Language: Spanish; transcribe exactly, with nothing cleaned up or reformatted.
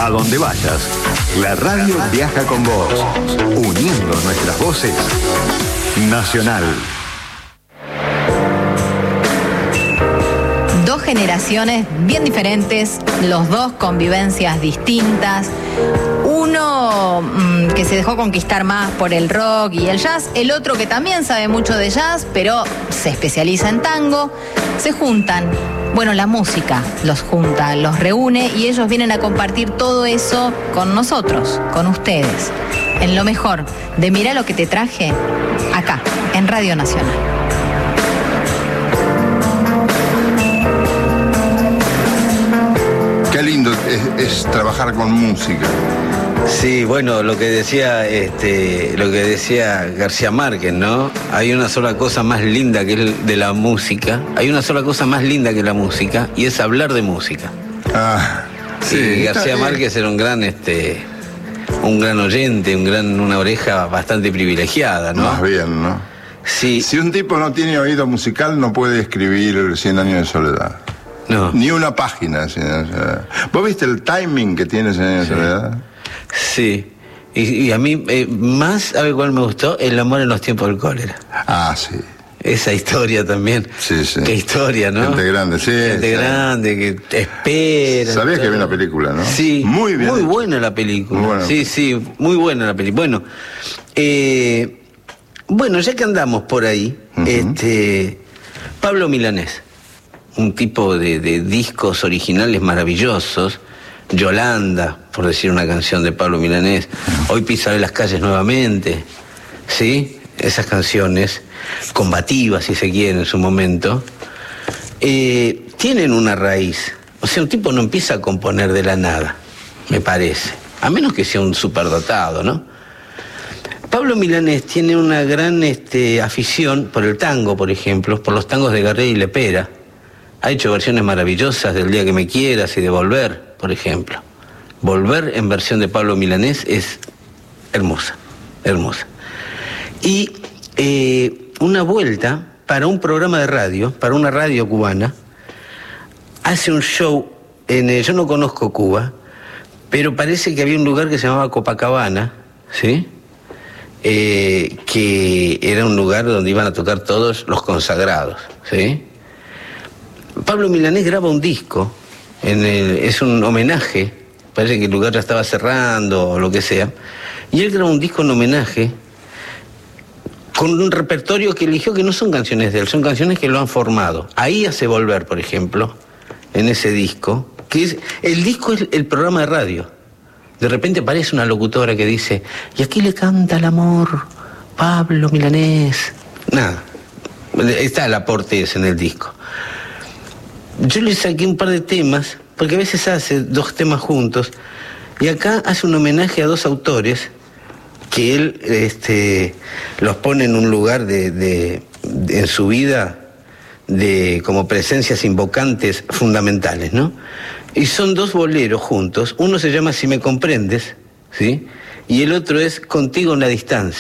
A donde vayas, la radio viaja con vos, uniendo nuestras voces. Nacional. Dos generaciones bien diferentes, los dos con vivencias distintas. Uno mmm, que se dejó conquistar más por el rock y el jazz, el otro que también sabe mucho de jazz, pero se especializa en tango. Se juntan. Bueno, la música los junta, los reúne y ellos vienen a compartir todo eso con nosotros, con ustedes. En lo mejor de Mirá lo que te traje, acá, en Radio Nacional. Qué lindo es, es trabajar con música. Sí, bueno, lo que decía este, lo que decía García Márquez, ¿no? Hay una sola cosa más linda que el de la música, hay una sola cosa más linda que la música, y es hablar de música. Ah, sí. Y García Márquez era un gran, este, un gran oyente, un gran, una oreja bastante privilegiada, ¿no? Más bien, ¿no? Sí. Si un tipo no tiene oído musical, no puede escribir Cien años de soledad. No. Ni una página. Cien años de soledad. ¿Vos viste el timing que tiene Cien años de soledad? Sí, y, y a mí eh, más, ¿sabe cuál me gustó? El amor en los tiempos del cólera. Ah, sí. Esa historia también. Sí, sí. Qué historia, ¿no? Gente grande, sí. Gente sí. grande, que te espera. Sabías que había una película, ¿no? Sí. Muy bien. Muy hecho. buena la película. Muy buena. Sí, sí, muy buena la película. Bueno, eh, bueno, ya que andamos por ahí, uh-huh. este, Pablo Milanés, un tipo de, de discos originales maravillosos. Yolanda, por decir una canción de Pablo Milanés. Hoy pisaré las calles nuevamente. ¿Sí? Esas canciones, combativas si se quiere en su momento, eh, tienen una raíz. O sea, un tipo no empieza a componer de la nada, me parece. A menos que sea un superdotado, ¿no? Pablo Milanés tiene una gran este, afición por el tango, por ejemplo, por los tangos de Gardel y Lepera. Ha hecho versiones maravillosas del Día que me quieras y de Volver, por ejemplo. Volver en versión de Pablo Milanés es hermosa, hermosa. Y eh, una vuelta para un programa de radio, para una radio cubana, hace un show en... Eh, yo no conozco Cuba, pero parece que había un lugar que se llamaba Copacabana, ¿sí? Eh, que era un lugar donde iban a tocar todos los consagrados, ¿sí? Pablo Milanés graba un disco, en el, es un homenaje, parece que el lugar ya estaba cerrando o lo que sea, y él graba un disco en homenaje con un repertorio que eligió que no son canciones de él, son canciones que lo han formado. Ahí hace Volver, por ejemplo, en ese disco, que es, el disco es el programa de radio. De repente aparece una locutora que dice, y aquí le canta el amor, Pablo Milanés. Nada, está el aporte ese en el disco. Yo le saqué un par de temas, porque a veces hace dos temas juntos, y acá hace un homenaje a dos autores que él este, los pone en un lugar de, de, de, en su vida de como presencias invocantes fundamentales, ¿no? Y son dos boleros juntos, uno se llama Si me comprendes, ¿sí? Y el otro es Contigo en la distancia.